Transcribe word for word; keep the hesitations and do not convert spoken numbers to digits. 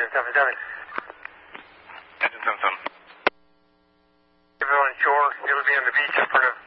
seven seven. Engine seven seven. Everyone shore, you'll be on the beach in front of